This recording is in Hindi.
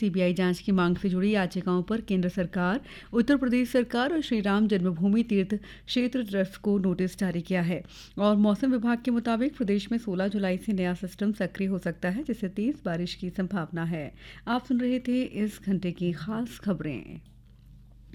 सीबीआई जांच की मांग से जुड़ी याचिकाओं पर केंद्र सरकार, उत्तर प्रदेश सरकार और श्री राम जन्मभूमि तीर्थ क्षेत्र ट्रस्ट को नोटिस जारी किया है। और मौसम विभाग के मुताबिक प्रदेश में 16 जुलाई से नया सिस्टम सक्रिय हो सकता है, जिससे तेज बारिश की संभावना है। आप सुन रहे थे इस घंटे की खास खबरें।